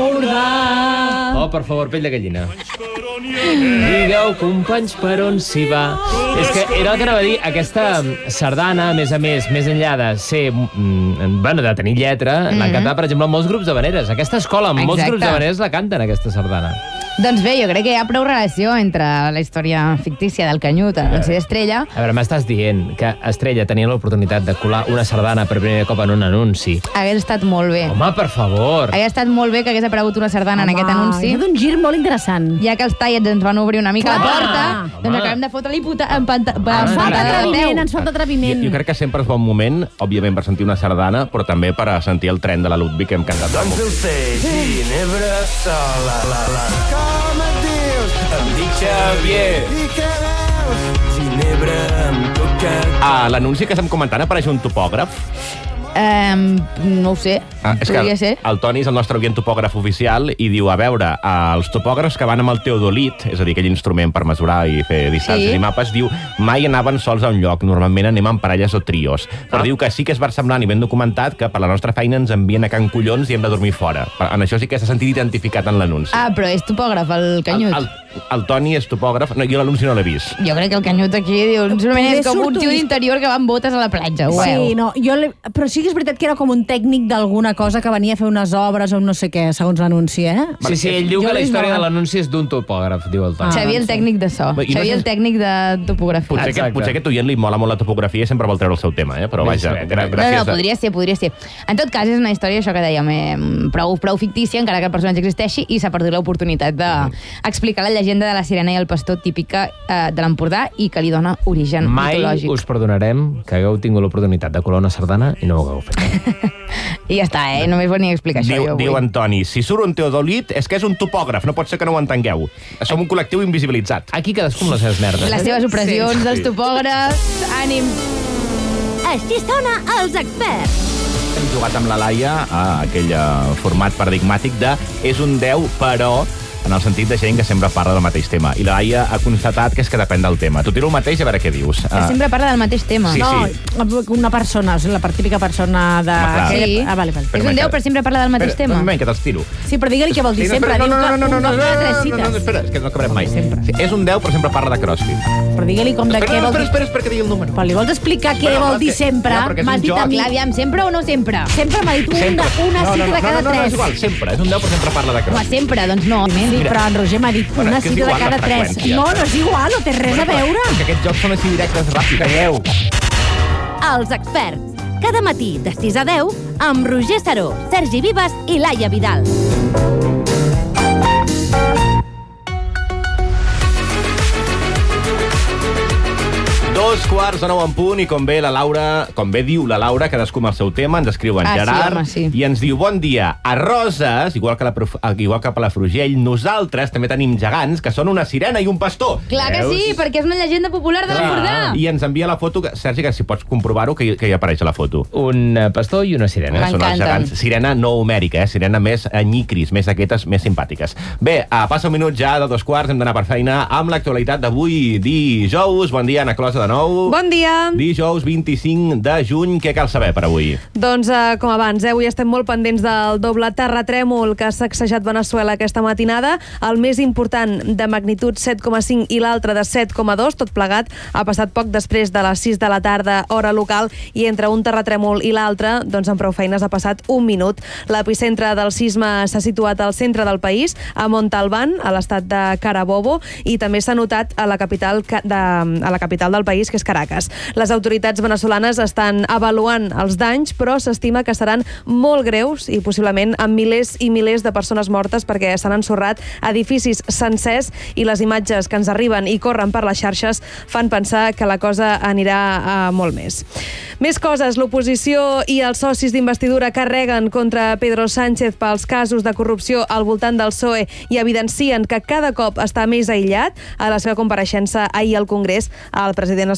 l'Empordà. Oh, per favor, pell de gallina. Digueu, companys, per on s'hi va. És que era el que anava a dir, aquesta sardana, a més, més enllà de ser, de tenir lletra, l'han cantat, per exemple, en molts grups d'havaneres. Aquesta escola, en molts grups d'havaneres la canten, aquesta sardana. Doncs bé, jo crec que hi ha prou relació entre la història fictícia del Canyut, l'anunci d'Estrella. A veure, m'estàs dient que Estrella tenia l'oportunitat de colar una sardana per primer cop en un anunci. Hagués estat molt bé. Home, per favor. Hagués estat molt bé que hagués aparegut una sardana en aquest anunci. És un gir molt interessant. Ja que els tallets ens van obrir una mica la porta, doncs acabem de fotre-li Ens falta atreviment. Jo crec que sempre és bon moment, òbviament, per sentir una sardana, però també per sentir el tren de la Ludwig que hem cantat. Doncs el sé, Ginebra sola, com et dius? Em dic Xavier. I què veus? Ginebra em toca... L'anunci que estem comentant apareix un topògraf. No ho sé, podria ser. El Toni és el nostre oient topògraf oficial i diu, a veure, els topògrafs que van amb el teodolit, és a dir, aquell instrument per mesurar i fer distàncies i mapes, diu, mai anaven sols a un lloc, normalment anem en parelles o trios. Però diu que sí que és versemblant i ben documentat que per la nostra feina ens envien a Can Collons i hem de dormir fora. En això sí que s'ha sentit identificat en l'anunci. Però és topògraf, el Canyut. El Toni és topògraf, jo l'anunci no l'he vist. Jo crec que el Canyut aquí diu, és com un tio d'interior que va amb botes a la platja. Sí, no, però sí que és veritat que era com un tècnic d'alguna cosa que venia a fer unes obres o no sé què, segons l'anunci, Sí, ell diu que la història de l'anunci és d'un topògraf, diu el Toni. Xavier, el tècnic de so. Xavier, el tècnic de topografia. Potser aquest oient li mola molt la topografia i sempre vol treure el seu tema, però vaja, gràcies. No, podria ser. En tot cas, és una història, això que dèiem, prou fictícia, encara que el personatge existeixi, i s'ha perdut l'oportunitat d'explicar la llegenda de la sirena i el pastor típica de l'Empordà i que li dona origen mitològic. Mai us perdonarem que hagueu tingut l'oportunitat de colar una sardana i no ho hagueu fet. I ja està, només venia a explicar això jo avui. Diu Antoni, si surt un teodolit és que és un topògraf, no pot ser que no ho entengueu. Som un col·lectiu invisibilitzat. Aquí cadascú amb les seves merdes. Les seves opressions, dels topògrafs, ànim. Així sona Els Experts. Hem jugat amb la Laia a aquell format paradigmàtic de és un 10, però en el sentit de gent que sempre parla del mateix tema. I la Laia ha constatat que és que depèn del tema. T'ho tiro el mateix a veure què dius. Que sempre parla del mateix tema. Sí. No, una persona, la típica persona de... Sí. Vale. És un 10, però sempre parla del mateix tema. Un moment, que te'ls tiro. Sí, però digue-li què vol dir sempre. No, espera, és que no acabarem mai. És un 10, però sempre parla de CrossFit. Però digue-li com de què vol dir... Espera, que digui el número. Però li vols explicar què vol dir sempre? M'has dit a mi. Aviam, sempre o no sempre? Sempre m'ha dit una cita de cada 3. No, és igual, sempre. És un 10, però sempre parla de CrossFit. Sempre, doncs no. Sí, però en Roger m'ha dit una cita de cada 3. No és igual, no té res a veure. Que aquests jocs són així directes ràpids. Calleu. Els Experts. Cada matí de 6 a 10 amb Roger Saró, Sergi Vives i Laia Vidal. 8:45 en punt, i com bé diu la Laura, cadascú amb el seu tema, ens escriu en Gerard, i ens diu, bon dia, a Roses, igual que a Palafrugell, nosaltres també tenim gegants, que són una sirena i un pastor. Clar que sí, perquè és una llegenda popular de l'Empordà. I ens envia la foto, Sergi, que si pots comprovar-ho, que hi apareix a la foto. Un pastor i una sirena. Són els gegants. Sirena no homèrica, sirena més nyicris, més aquestes, més simpàtiques. Bé, passa un minut ja de 2:15, hem d'anar per feina amb l'actualitat d'avui, dijous. Bon dia, Ana Closa, de nou. Bon dia. Dijous 25 de juny, què cal saber per avui? Doncs, com abans, avui estem molt pendents del doble terratrèmol que ha sacsejat Veneçuela aquesta matinada. El més important, de magnitud 7,5 i l'altre de 7,2, tot plegat, ha passat poc després de les 6 de la tarda, hora local, i entre un terratrèmol i l'altre, doncs amb prou feines ha passat un minut. L'epicentre del sisme s'ha situat al centre del país, a Montalbán, a l'estat de Carabobo, i també s'ha notat a la capital del país, que és Caracas. Les autoritats veneçolanes estan avaluant els danys, però s'estima que seran molt greus i possiblement amb milers i milers de persones mortes, perquè s'han ensorrat edificis sencers, i les imatges que ens arriben i corren per les xarxes fan pensar que la cosa anirà molt més. Més coses, l'oposició i els socis d'investidura carreguen contra Pedro Sánchez pels casos de corrupció al voltant del PSOE i evidencien que cada cop està més aïllat. A la seva compareixença ahir al Congrés, el president espanyol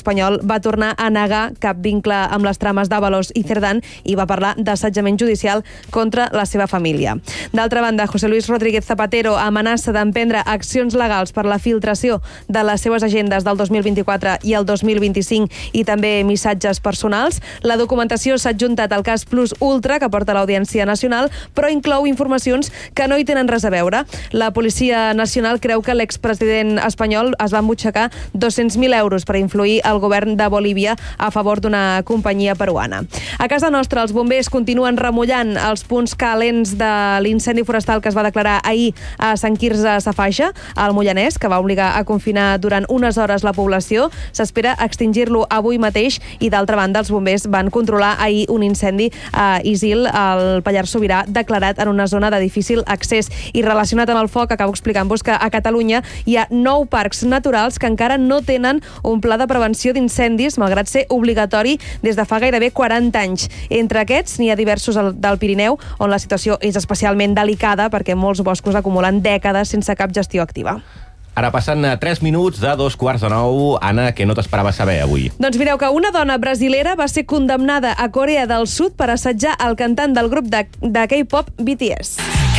espanyol va tornar a negar cap vincle amb les trames d'Ábalos i Cerdán i va parlar d'assetjament judicial contra la seva família. D'altra banda, José Luis Rodríguez Zapatero amenaça d'emprendre accions legals per la filtració de les seves agendes del 2024 i el 2025 i també missatges personals. La documentació s'ha adjuntat al cas Plus Ultra que porta l'Audiència Nacional, però inclou informacions que no hi tenen res a veure. La Policia Nacional creu que l'expresident espanyol es va embutxacar 200.000 euros per influir el govern de Bolívia a favor d'una companyia peruana. A casa nostra, els bombers continuen remullant els punts calents de l'incendi forestal que es va declarar ahir a Sant Quirze Safaja, al Moianès, que va obligar a confinar durant unes hores la població. S'espera extingir-lo avui mateix i, d'altra banda, els bombers van controlar ahir un incendi a Isil, al Pallars Sobirà, declarat en una zona de difícil accés. I relacionat amb el foc, acabo explicant-vos que a Catalunya hi ha 9 parcs naturals que encara no tenen un pla de prevenció d'incendis, malgrat ser obligatori des de fa gairebé 40 anys. Entre aquests n'hi ha diversos del Pirineu, on la situació és especialment delicada perquè molts boscos acumulen dècades sense cap gestió activa. Ara passen 3 minuts de 8:45. Anna, què no t'esperaves saber avui? Doncs mireu que una dona brasilera va ser condemnada a Corea del Sud per assetjar el cantant del grup de K-pop BTS.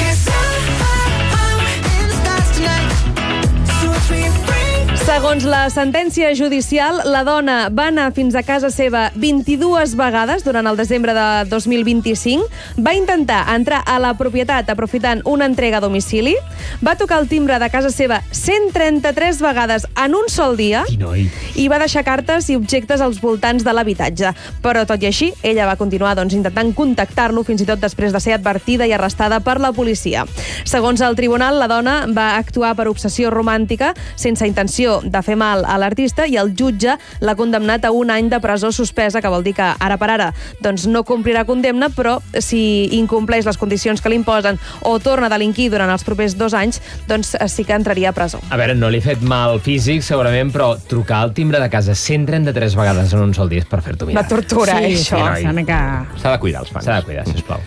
Segons la sentència judicial, la dona va anar fins a casa seva 22 vegades durant el desembre de 2025, va intentar entrar a la propietat aprofitant una entrega a domicili, va tocar el timbre de casa seva 133 vegades en un sol dia i va deixar cartes i objectes als voltants de l'habitatge. Però tot i així, ella va continuar intentant contactar-lo fins i tot després de ser advertida i arrestada per la policia. Segons el tribunal, la dona va actuar per obsessió romàntica sense intenció de fer mal a l'artista i el jutge l'ha condemnat a 1 any de presó suspesa, que vol dir que ara per ara no complirà condemna, però si incompleix les condicions que li imposen o torna a delinquir durant els propers 2 anys, doncs sí que entraria a presó. A veure, no li he fet mal físic, segurament, però trucar al timbre de casa 133 vegades en un sol dia és per fer-t'ho mirar. La tortura, això. S'ha de cuidar els fans. S'ha de cuidar, sisplau.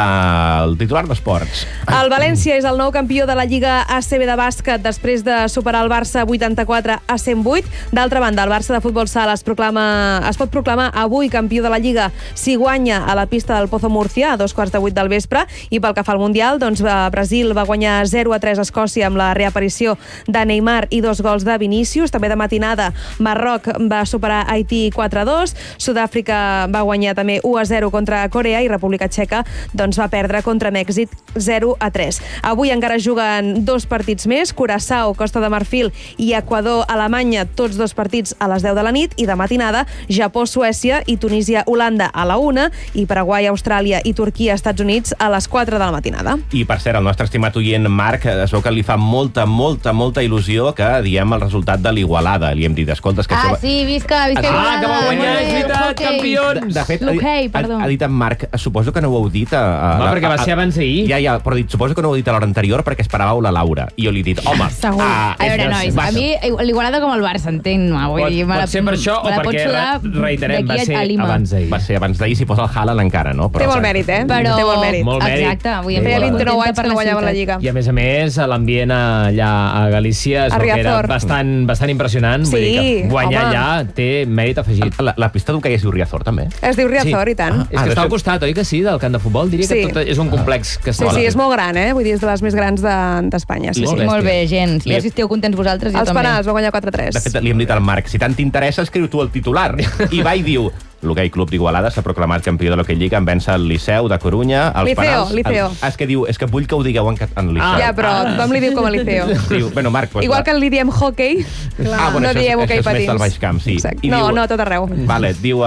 El titular d'esports. El València és el nou campió de la Lliga ACB de bàsquet després de superar el Barça 84 a 108. D'altra banda, el Barça de futbol sala es pot proclamar avui campió de la Lliga si guanya a la pista del Pozo Murcia a 7:15 del vespre. I pel que fa al Mundial, doncs Brasil va guanyar 0-3 a Escòcia amb la reaparició de Neymar i 2 gols de Vinícius. També de matinada, Marroc va superar Haití 4-2, Sud-àfrica va guanyar també 1-0 contra Corea i República Txeca doncs va perdre contra Mèxic 0-3. Avui encara juguen 2 partits més, Curaçao, Costa de Marfil i Equador, Alemanya, tots 2 partits a les 10 de la nit, i de matinada Japó, Suècia i Tunísia, Holanda a la 1 i Paraguai, Austràlia i Turquia, Estats Units a les 4 de la matinada. I per cert, el nostre estimat oient Marc es veu que li fa molta il·lusió que diem el resultat de l'Igualada. Li hem dit, escolta, que sí, visca Igualada. Que va guanyar, és veritat, campions. De fet, perdó. Ha dit en Marc, suposo que no ho heu dit perquè va ser abans d'ahir. Ja, però suposo que no ho heu dit a l'hora anterior perquè esperàveu la Laura. I jo li he dit, home... A veure, nois, a mi l'Igualada com el Barça, entenc. Pot ser per això o perquè, reiterem, va ser abans d'ahir. Va ser abans d'ahir, si posa el Haaland encara, no? Té molt mèrit, Té molt mèrit. Molt mèrit. Exacte. Feia 29 anys que no guanyaven la Lliga. I a més, l'ambient allà a Galícia es veu que era bastant impressionant. Vull dir que guanyar allà té mèrit afegit. La pista d'hoquei es diu Riazor, també? Es diu Riazor, i tant. És que està al costat, oi que sí, del camp de futbol? Diria que tot és un complex que està... Sí, és molt gran, Vull dir, és de les més grans d'Espanya. Molt bé, gent. Ja si esteu contents vosaltres, jo també. Els penals va guanyar 4-3. De fet, li hem dit al Marc, si tant t'interessa, escriu tu el titular. I va i diu... L'Hoquei Club d'Igualada s'ha proclamat campió de l'Hoquei Lliga en vèncer el Liceu de Corunya. Liceo. És que vull que ho digueu en Liceu. Ja, però tothom li diu com a Liceo. Bueno, Marc... Igual que li diem hoquei, no diem hoquei patins. Això és més del Baix Camp, sí. No, tot arreu. Vale, diu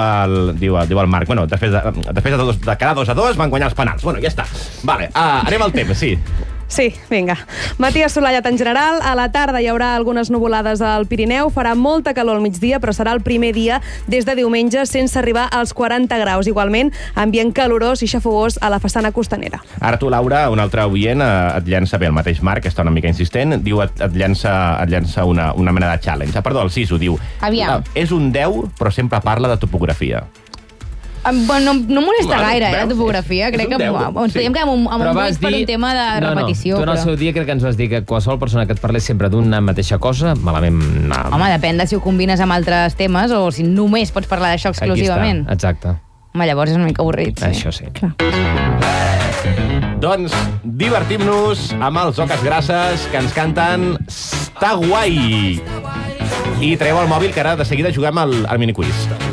el Marc. Bueno, després de cada 2-2 van guanyar els penals. Bueno, ja està. Vale, anem al tema, sí. Sí, vinga. Matí assolellat en general. A la tarda hi haurà algunes nuvolades al Pirineu. Farà molta calor al migdia, però serà el primer dia des de diumenge sense arribar als 40 graus. Igualment, ambient calorós i xafogós a la façana costanera. Ara tu, Laura, un altre oient et llença bé el mateix Marc, que està una mica insistent, diu et llença una mena de challenge. Perdó, el Sisu diu... Aviam. És un 10, però sempre parla de topografia. Bueno, no molesta Bueno, gaire, la veus? topografia. És Crec un que 10. ens podíem quedar amb un 8 per un tema de repetició. Tu en el seu dia crec que ens vas dir que qualsevol persona que et parlés sempre d'una mateixa cosa, malament... Home, depèn de si ho combines amb altres temes o si només pots parlar d'això exclusivament. Aquí està, exacte. Home, llavors és una mica avorrit. Sí. Això sí. Doncs divertim-nos amb els Oques Grasses que ens canten Està guai. I treu el mòbil que ara de seguida juguem al miniquiz.